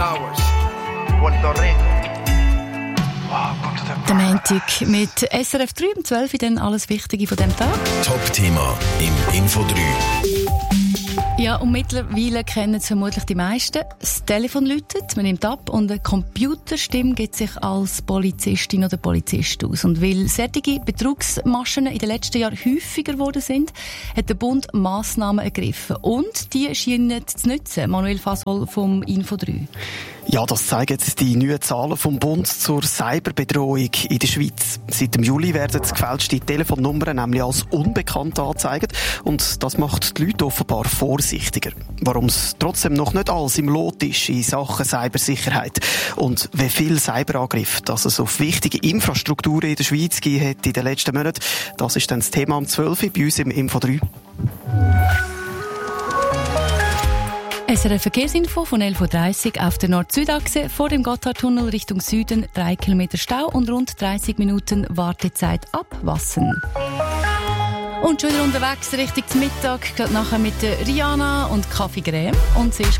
Puerto Rico. Wow, der Montag mit SRF 3 um 12 Uhr, dann alles Wichtige von diesem Tag. Top-Thema im Info 3. Ja, und mittlerweile kennen es vermutlich die meisten. Das Telefon läutet, man nimmt ab und eine Computerstimme gibt sich als Polizistin oder Polizist aus. Und weil solche Betrugsmaschen in den letzten Jahren häufiger geworden sind, hat der Bund Massnahmen ergriffen. Und die scheinen zu nützen. Manuel Fasol vom Info 3. Ja, das zeigen jetzt die neuen Zahlen vom Bund zur Cyberbedrohung in der Schweiz. Seit dem Juli werden gefälschte Telefonnummern nämlich als unbekannt angezeigt und das macht die Leute offenbar vorsichtiger. Warum es trotzdem noch nicht alles im Lot ist in Sachen Cybersicherheit und wie viel Cyberangriffe dass es auf wichtige Infrastrukturen in der Schweiz gegeben hat in den letzten Monaten, das ist dann das Thema um 12 Uhr bei uns im Info 3. SRF Verkehrsinfo von 11.30 Uhr auf der Nord-Süd-Achse vor dem Gotthardtunnel Richtung Süden 3 Kilometer Stau und rund 30 Minuten Wartezeit ab Wassen. Und schon wieder unterwegs Richtung Mittag, gerade nachher mit Rihanna und Kaffee Creme. Und zuerst